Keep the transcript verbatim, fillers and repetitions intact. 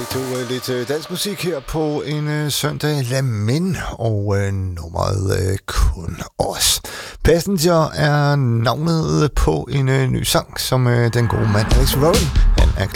begge to uh, lidt uh, dansk musik her på en uh, søndag. Lamin og uh, nummeret uh, Kun Os. Passenger er navnet på en uh, ny sang, som uh, den gode mand Alex Rowan, han er